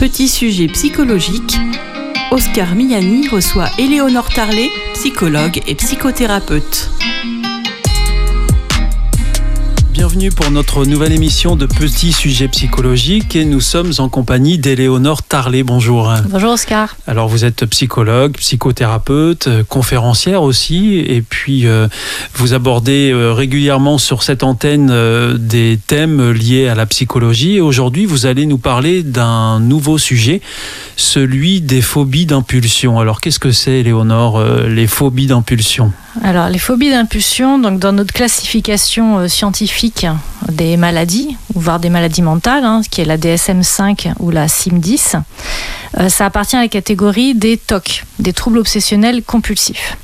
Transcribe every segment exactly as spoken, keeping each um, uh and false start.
Petit sujet psychologique, Oscar Miani reçoit Éléonore Tarlet, psychologue et psychothérapeute. Bienvenue pour notre nouvelle émission de Petit sujet psychologique et nous sommes en compagnie d'Éléonore Tarlet. Bonjour. Bonjour Oscar. Alors vous êtes psychologue, psychothérapeute, conférencière aussi et puis euh, vous abordez euh, régulièrement sur cette antenne euh, des thèmes liés à la psychologie et aujourd'hui vous allez nous parler d'un nouveau sujet, celui des phobies d'impulsion. Alors qu'est-ce que c'est Éléonore, euh, les phobies d'impulsion ? Alors, les phobies d'impulsion, donc dans notre classification euh, scientifique des maladies, voire des maladies mentales, hein, qui est la D S M cinq ou la C I M dix, euh, ça appartient à la catégorie des T O C, des troubles obsessionnels compulsifs.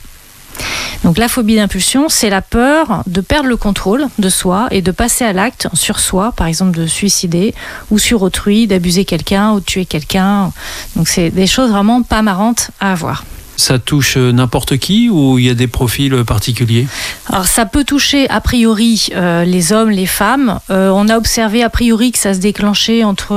Donc la phobie d'impulsion, c'est la peur de perdre le contrôle de soi et de passer à l'acte sur soi, par exemple de suicider, ou sur autrui, d'abuser quelqu'un ou de tuer quelqu'un. Donc c'est des choses vraiment pas marrantes à avoir. Ça touche n'importe qui ou il y a des profils particuliers ? Alors ça peut toucher a priori euh, les hommes, les femmes. Euh, on a observé a priori que ça se déclenchait entre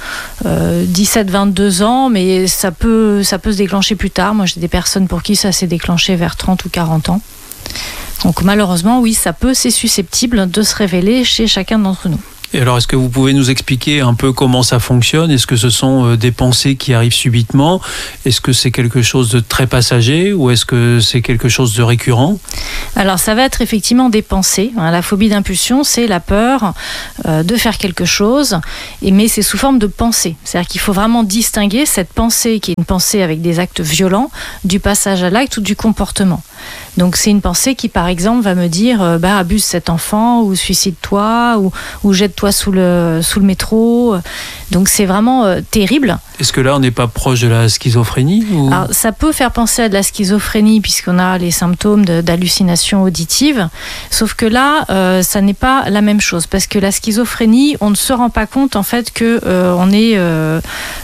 euh, dix-sept et vingt-deux ans, mais ça peut, ça peut se déclencher plus tard. Moi j'ai des personnes pour qui ça s'est déclenché vers trente ou quarante ans. Donc malheureusement oui, ça peut, c'est susceptible de se révéler chez chacun d'entre nous. Et alors, est-ce que vous pouvez nous expliquer un peu comment ça fonctionne ? Est-ce que ce sont des pensées qui arrivent subitement ? Est-ce que c'est quelque chose de très passager ou est-ce que c'est quelque chose de récurrent ? Alors, ça va être effectivement des pensées. La phobie d'impulsion, c'est la peur de faire quelque chose, mais c'est sous forme de pensée. C'est-à-dire qu'il faut vraiment distinguer cette pensée qui est une pensée avec des actes violents du passage à l'acte ou du comportement. Donc c'est une pensée qui par exemple va me dire bah, abuse cet enfant ou suicide-toi ou, ou jette-toi sous le, sous le métro. Donc c'est vraiment euh, terrible. Est-ce que là on n'est pas proche de la schizophrénie ou... Alors, ça peut faire penser à de la schizophrénie puisqu'on a les symptômes de, d'hallucination auditive. Sauf que là euh, ça n'est pas la même chose parce que la schizophrénie on ne se rend pas compte en fait que euh, on, est, euh,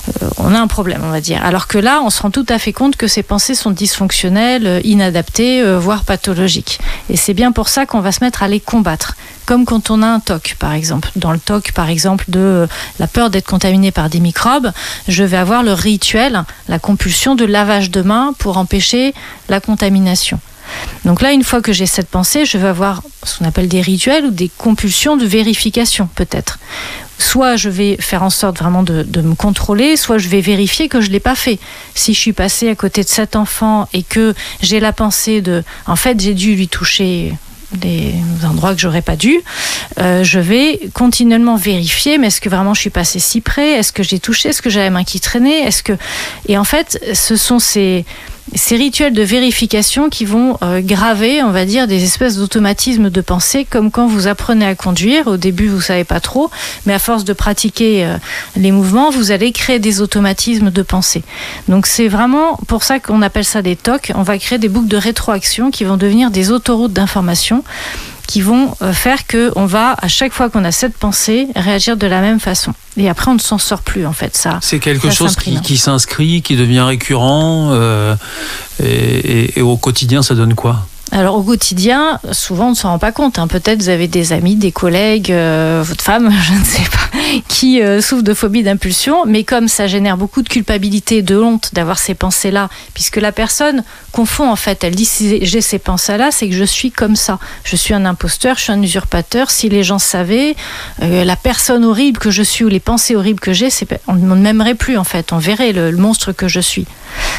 on a un problème on va dire. Alors que là on se rend tout à fait compte que ces pensées sont dysfonctionnelles, inadaptées, euh, voire pathologiques. Et c'est bien pour ça qu'on va se mettre à les combattre. Comme quand on a un T O C, par exemple. Dans le T O C, par exemple, de la peur d'être contaminé par des microbes, je vais avoir le rituel, la compulsion de lavage de mains pour empêcher la contamination. Donc là, une fois que j'ai cette pensée, je vais avoir ce qu'on appelle des rituels ou des compulsions de vérification, peut-être. Soit je vais faire en sorte vraiment de, de me contrôler, soit je vais vérifier que je ne l'ai pas fait. Si je suis passée à côté de cet enfant et que j'ai la pensée de... En fait, j'ai dû lui toucher... des endroits que j'aurais pas dû, euh, je vais continuellement vérifier, mais est-ce que vraiment je suis passée si près ? Est-ce que j'ai touché ? Est-ce que j'avais la main qui traînait ? Est-ce que... Et en fait, ce sont ces, ces rituels de vérification qui vont euh, graver, on va dire, des espèces d'automatismes de pensée, comme quand vous apprenez à conduire. Au début, vous savez pas trop, mais à force de pratiquer euh, les mouvements, vous allez créer des automatismes de pensée. Donc c'est vraiment pour ça qu'on appelle ça des T O C. On va créer des boucles de rétroaction qui vont devenir des autoroutes d'information qui vont faire qu'on va, à chaque fois qu'on a cette pensée, réagir de la même façon. Et après, on ne s'en sort plus, en fait. Ça, c'est quelque ça chose qui, qui s'inscrit, qui devient récurrent, euh, et, et, et au quotidien, ça donne quoi ? Alors au quotidien, souvent on ne s'en rend pas compte. Hein. Peut-être vous avez des amis, des collègues, euh, votre femme, je ne sais pas, qui euh, souffrent de phobie d'impulsion. Mais comme ça génère beaucoup de culpabilité, de honte d'avoir ces pensées-là, puisque la personne confond en fait, elle dit si j'ai ces pensées-là, c'est que je suis comme ça. Je suis un imposteur, je suis un usurpateur. Si les gens savaient, euh, la personne horrible que je suis ou les pensées horribles que j'ai, c'est, on ne m'aimerait plus en fait. On verrait le, le monstre que je suis.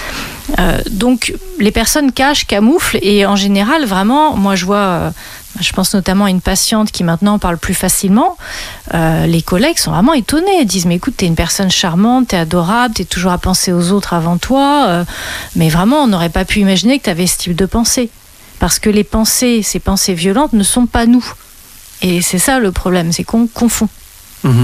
Euh, donc les personnes cachent, camouflent et en général vraiment, moi je vois, euh, je pense notamment à une patiente qui maintenant parle plus facilement, euh, les collègues sont vraiment étonnés, ils disent mais écoute t'es une personne charmante, t'es adorable, t'es toujours à penser aux autres avant toi, euh, mais vraiment on n'aurait pas pu imaginer que t'avais ce type de pensée, parce que les pensées, ces pensées violentes ne sont pas nous, et c'est ça le problème, c'est qu'on confond. Mmh.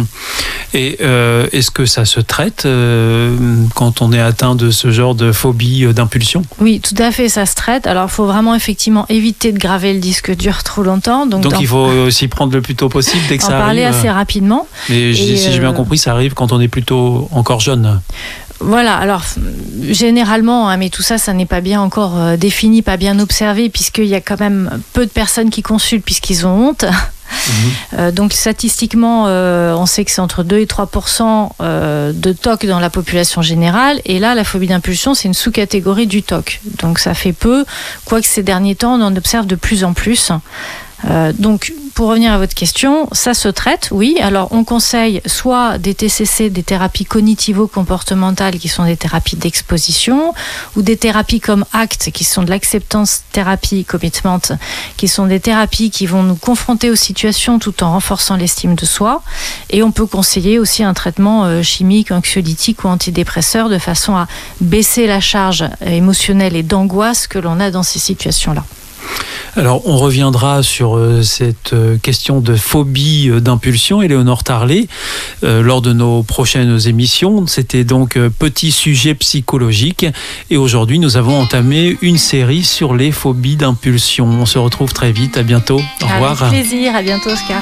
Et euh, est-ce que ça se traite euh, quand on est atteint de ce genre de phobie euh, d'impulsion ? Oui, tout à fait, ça se traite. Alors, il faut vraiment effectivement éviter de graver le disque dur trop longtemps. Donc, donc dans... il faut s'y prendre le plus tôt possible dès que en ça arrive. En parler assez rapidement. Mais je, si euh... j'ai bien compris, ça arrive quand on est plutôt encore jeune. Voilà, alors généralement, hein, mais tout ça, ça n'est pas bien encore euh, défini, pas bien observé, puisqu'il y a quand même peu de personnes qui consultent puisqu'ils ont honte. Mmh. Euh, donc statistiquement, euh, on sait que c'est entre deux et trois pour cent euh, de T O C dans la population générale. Et là, la phobie d'impulsion, c'est une sous-catégorie du T O C. Donc ça fait peu, quoique ces derniers temps, on en observe de plus en plus. Euh, donc, pour revenir à votre question, ça se traite, oui. Alors, on conseille soit des T C C, des thérapies cognitivo-comportementales, qui sont des thérapies d'exposition, ou des thérapies comme A C T, qui sont de l'acceptance thérapie, commitment, qui sont des thérapies qui vont nous confronter aux situations tout en renforçant l'estime de soi. Et on peut conseiller aussi un traitement euh, chimique, anxiolytique ou antidépresseur, de façon à baisser la charge émotionnelle et d'angoisse que l'on a dans ces situations-là. Alors, on reviendra sur euh, cette euh, question de phobie euh, d'impulsion, Éléonore Tarlet, euh, lors de nos prochaines émissions. C'était donc euh, petit sujet psychologique. Et aujourd'hui, nous avons entamé une série sur les phobies d'impulsion. On se retrouve très vite. À bientôt. Au revoir. Avec plaisir. À bientôt, Oscar.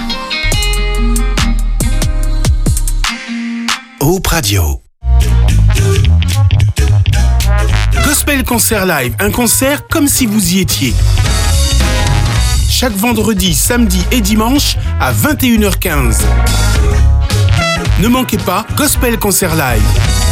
Hope Radio. Gospel Concert Live, un concert comme si vous y étiez. Chaque vendredi, samedi et dimanche à vingt et une heures quinze. Ne manquez pas Gospel Concert Live.